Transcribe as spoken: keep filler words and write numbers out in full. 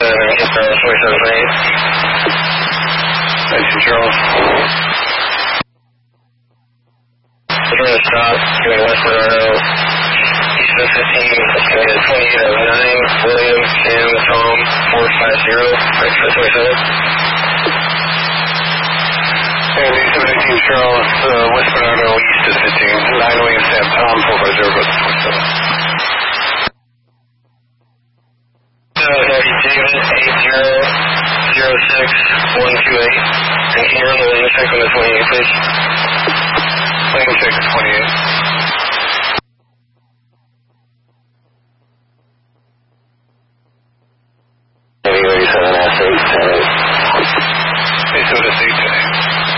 twenty-seven, East Charles, twenty-seven twenty-eight. Thank you, Charles. We're going to stop, going West Bernardo, East of fifteen, it's going to be twenty-eight oh nine, William, Sam, Tom, four five zero, right for twenty-seven. And East of eighteen, Charles, uh, West Bernardo, East of fifteen, nine William, Sam, Tom, four five zero, go to twenty-seven. David, eight zero zero six one two eight. And can you run the lane check on the twenty-eight, please? Lane check twenty-eight.